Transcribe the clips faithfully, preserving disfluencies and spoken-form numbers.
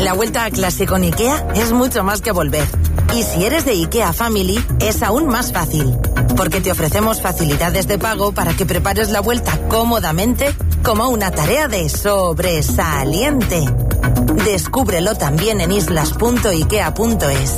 La vuelta a clase con IKEA es mucho más que volver. Y si eres de IKEA Family, es aún más fácil. Porque te ofrecemos facilidades de pago para que prepares la vuelta cómodamente como una tarea de sobresaliente. Descúbrelo también en islas punto ikea punto es.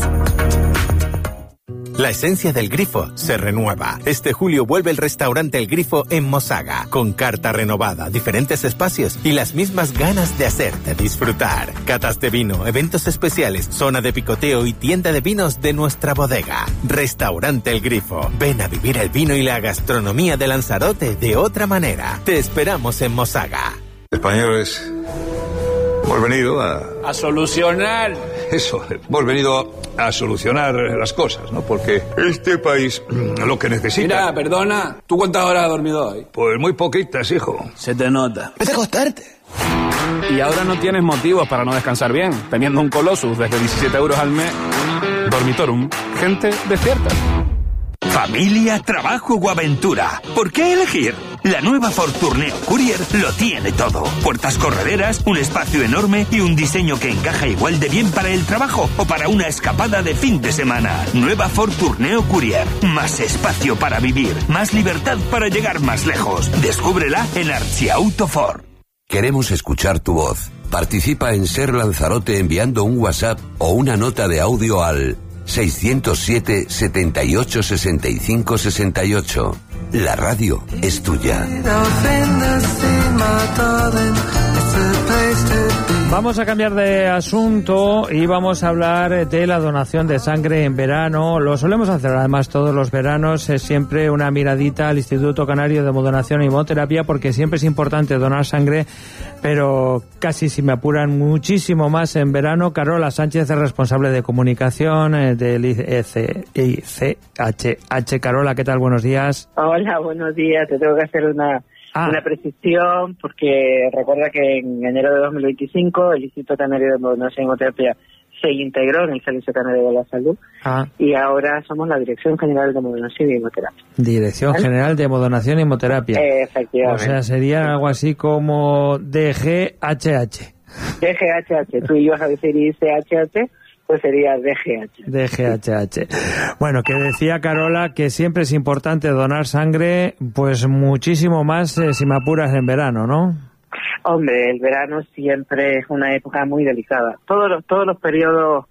La esencia del Grifo se renueva. Este julio vuelve el restaurante El Grifo en Mosaga, con carta renovada, diferentes espacios y las mismas ganas de hacerte disfrutar. Catas de vino, eventos especiales, zona de picoteo y tienda de vinos de nuestra bodega. Restaurante El Grifo. Ven a vivir el vino y la gastronomía de Lanzarote de otra manera. Te esperamos en Mosaga. Españoles, hemos venido a... A solucionar. Eso, hemos venido a solucionar las cosas, ¿no? Porque este país lo que necesita... Mira, perdona, ¿tú cuántas horas has dormido hoy? Pues muy poquitas, hijo. Se te nota. Vete a acostarte. Y ahora no tienes motivos para no descansar bien, teniendo un Colossus desde diecisiete euros al mes. Dormitorum, gente despierta. Familia, trabajo o aventura. ¿Por qué elegir? La nueva Ford Tourneo Courier lo tiene todo. Puertas correderas, un espacio enorme y un diseño que encaja igual de bien para el trabajo o para una escapada de fin de semana. Nueva Ford Tourneo Courier. Más espacio para vivir, más libertad para llegar más lejos. Descúbrela en Archiauto Ford. Queremos escuchar tu voz. Participa en Ser Lanzarote enviando un WhatsApp o una nota de audio al seiscientos siete, setenta y ocho, sesenta y cinco, sesenta y ocho. La radio es tuya. Vamos a cambiar de asunto y vamos a hablar de la donación de sangre en verano. Lo solemos hacer además todos los veranos, es siempre una miradita al Instituto Canario de Hemodonación y Hemoterapia, porque siempre es importante donar sangre, pero casi, si me apuran, muchísimo más en verano. Carola Sánchez es responsable de comunicación eh, del I C H H. Carola, ¿qué tal? Buenos días. Hola, buenos días. Te tengo que hacer una... Ah. Una precisión, porque recuerda que en enero de dos mil veinticinco el Instituto Canario de Hemodonación y Hemoterapia se integró en el Servicio Canario de la Salud ah. y ahora somos la Dirección General de Hemodonación y Hemoterapia. Dirección ¿Vale? General de Hemodonación y Hemoterapia. Eh, efectivamente. O sea, sería algo así como D G H H. D G H H. Tú ibas a decir I C H H, pues sería D G H. D G H H. Bueno, que decía Carola que siempre es importante donar sangre, pues muchísimo más eh, si me apuras en verano, ¿no? Hombre, el verano siempre es una época muy delicada. Todos los, todos los periodos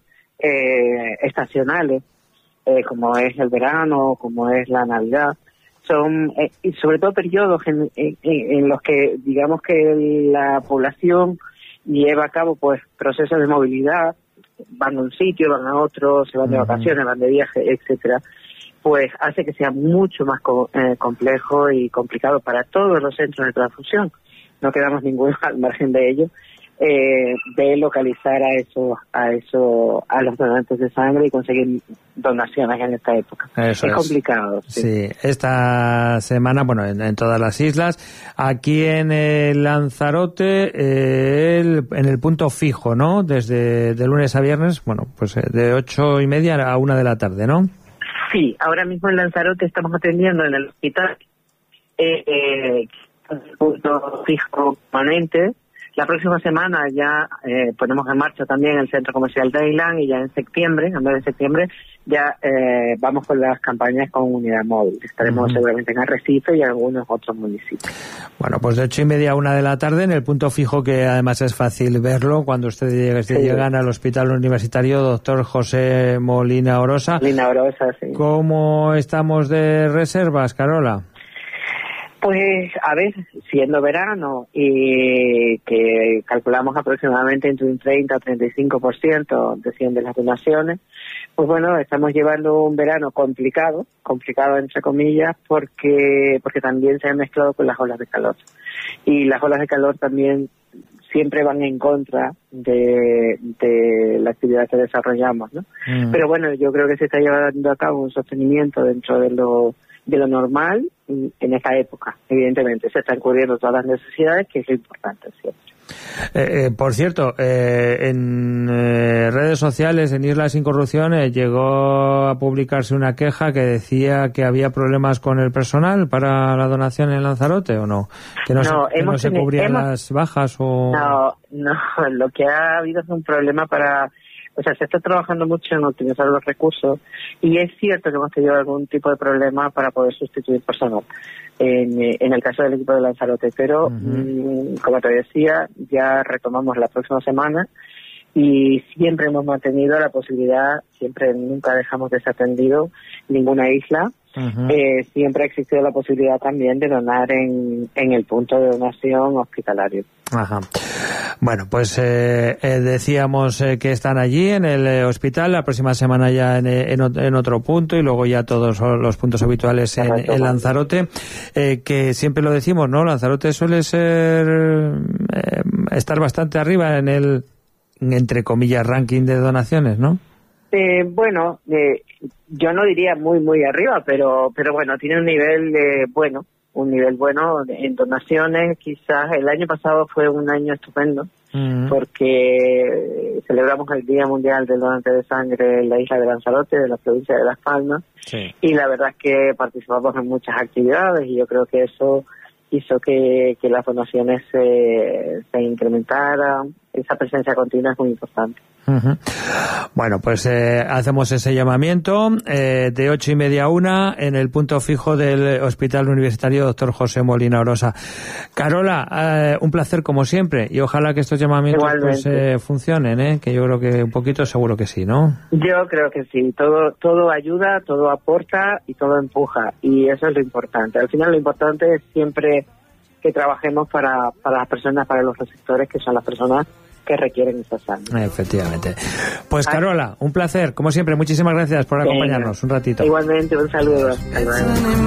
eh, estacionales, eh, como es el verano, como es la Navidad, son, eh, y sobre todo periodos en, en, en los que, digamos que la población lleva a cabo pues procesos de movilidad, van a un sitio, van a otro, se van de vacaciones, van de viaje, etcétera, pues hace que sea mucho más co eh, complejo y complicado para todos los centros de transfusión. No quedamos ninguno al margen de ello, eh, de localizar a eso, a eso, a los donantes de sangre y conseguir donaciones en esta época. Eso es, es complicado. Sí. sí, esta semana, bueno, en, en todas las islas, aquí en el Lanzarote, eh, el, en el punto fijo, ¿no? Desde de lunes a viernes, bueno, pues eh, de ocho y media a una de la tarde, ¿no? Sí, ahora mismo en Lanzarote estamos atendiendo en el hospital eh, eh, punto fijo permanente. La próxima semana ya eh, ponemos en marcha también el Centro Comercial Dayland y ya en septiembre, en mes de septiembre, ya eh, vamos con las campañas con unidad móvil. Estaremos uh-huh. seguramente en Arrecife y en algunos otros municipios. Bueno, pues de ocho y media a una de la tarde en el punto fijo, que además es fácil verlo cuando ustedes sí. llegan al Hospital Universitario Doctor José Molina Orosa. Molina Orosa, sí. ¿Cómo estamos de reservas, Carola? Pues, a ver, siendo verano y que calculamos aproximadamente entre un treinta a treinta y cinco por ciento de las donaciones, pues bueno, estamos llevando un verano complicado, complicado entre comillas, porque porque también se han mezclado con las olas de calor. Y las olas de calor también siempre van en contra de, de la actividad que desarrollamos, ¿no? Mm. Pero bueno, yo creo que se está llevando a cabo un sostenimiento dentro de lo de lo normal en esta época. Evidentemente se están cubriendo todas las necesidades, que es lo importante siempre. Eh, eh, por cierto, eh, en eh, redes sociales, en Islas Sin Corrupción, eh, llegó a publicarse una queja que decía que había problemas con el personal para la donación en Lanzarote, ¿o no? Que no, no, se, que no se cubrían hemos, las bajas o... No, no, lo que ha habido es un problema para... O sea, se está trabajando mucho en optimizar los recursos y es cierto que hemos tenido algún tipo de problema para poder sustituir personal en, en el caso del equipo de Lanzarote, pero uh-huh. como te decía, ya retomamos la próxima semana y siempre hemos mantenido la posibilidad, siempre nunca dejamos desatendido ninguna isla. Uh-huh. Eh, siempre ha existido la posibilidad también de donar en, en el punto de donación hospitalario. Ajá. Bueno, pues eh, eh, decíamos eh, que están allí en el eh, hospital, la próxima semana ya en, en, en otro punto y luego ya todos los puntos habituales en, en Lanzarote, eh, que siempre lo decimos, ¿no? Lanzarote suele ser eh, estar bastante arriba en el, entre comillas, ranking de donaciones, ¿no? Eh, bueno, eh, yo no diría muy, muy arriba, pero pero bueno, tiene un nivel eh, bueno, un nivel bueno en donaciones. Quizás el año pasado fue un año estupendo, uh-huh. porque celebramos el Día Mundial del Donante de Sangre en la isla de Lanzarote, de la provincia de Las Palmas, sí. y la verdad es que participamos en muchas actividades y yo creo que eso hizo que, que las donaciones se, se incrementaran. Esa presencia continua es muy importante. Uh-huh. Bueno, pues eh, hacemos ese llamamiento eh, de ocho y media a una en el punto fijo del Hospital Universitario doctor José Molina Orosa. Carola, eh, un placer como siempre y ojalá que estos llamamientos pues, eh, funcionen, ¿eh? Que yo creo que un poquito seguro que sí, ¿no? Yo creo que sí, todo todo ayuda, todo aporta y todo empuja y eso es lo importante. Al final lo importante es siempre que trabajemos para, para las personas, para los receptores, que son las personas que requieren esa sangre. Efectivamente. Pues Carola, un placer, como siempre, muchísimas gracias por acompañarnos un ratito. Igualmente, un saludo. Bye, bye.